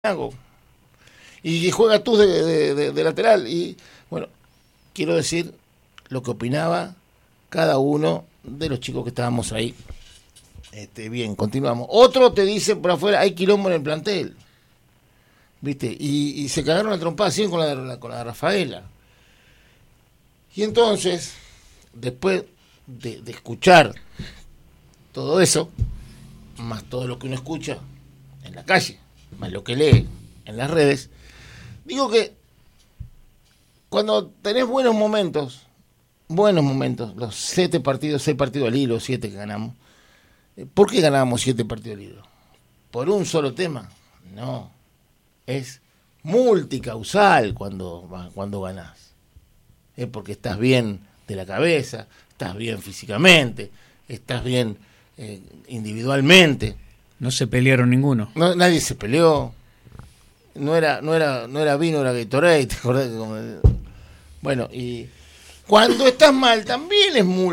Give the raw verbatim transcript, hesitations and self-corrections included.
hago. Y juega tú de, de, de, de lateral. Y bueno, quiero decir lo que opinaba cada uno de los chicos que estábamos ahí. Este, bien, continuamos. Otro te dice por afuera, hay quilombo en el plantel. ¿Viste? Y, y se cagaron a trompadas así con la, con la de Rafaela. Y entonces, después de, de escuchar todo eso, más todo lo que uno escucha en la calle, más lo que lee en las redes, digo que cuando tenés buenos momentos, buenos momentos, los siete partidos, seis partidos al hilo, siete que ganamos, ¿por qué ganábamos siete partidos al hilo? ¿Por un solo tema? No, es multicausal cuando, cuando ganás. Es porque estás bien de la cabeza, estás bien físicamente, estás bien eh, individualmente. No se pelearon ninguno. No, nadie se peleó. No era, no era, no era vino, era Gatorade, ¿te acordás? Bueno, y cuando estás mal también es muy